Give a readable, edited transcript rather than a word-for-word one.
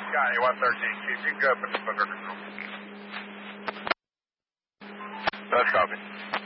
Got you, 113. Chief, you can go put the book under control. That's copy.